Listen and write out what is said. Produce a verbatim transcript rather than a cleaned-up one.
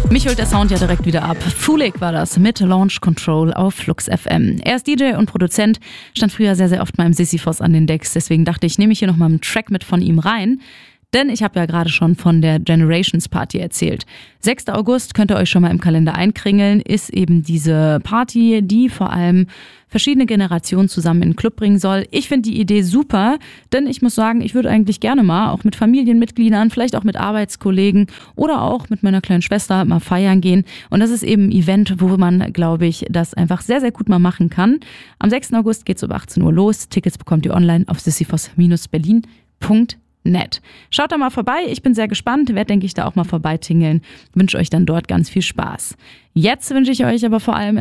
Mich holt der Sound ja direkt wieder ab. Fulig war das mit Launch Control auf Flux F M. Er ist D J und Produzent, stand früher sehr, sehr oft mal im Sisyphos an den Decks. Deswegen dachte ich, nehme ich hier nochmal einen Track mit von ihm rein. Denn ich habe ja gerade schon von der Generations Party erzählt. sechster August könnt ihr euch schon mal im Kalender einkringeln, ist eben diese Party, die vor allem verschiedene Generationen zusammen in den Club bringen soll. Ich finde die Idee super, denn ich muss sagen, ich würde eigentlich gerne mal auch mit Familienmitgliedern, vielleicht auch mit Arbeitskollegen oder auch mit meiner kleinen Schwester mal feiern gehen. Und das ist eben ein Event, wo man, glaube ich, das einfach sehr, sehr gut mal machen kann. Am sechster August geht es um achtzehn Uhr los. Tickets bekommt ihr online auf sisyphos berlin punkt net. Schaut da mal vorbei, ich bin sehr gespannt, werde, denke ich, da auch mal vorbeitingeln. Wünsche euch dann dort ganz viel Spaß. Jetzt wünsche ich euch aber vor allem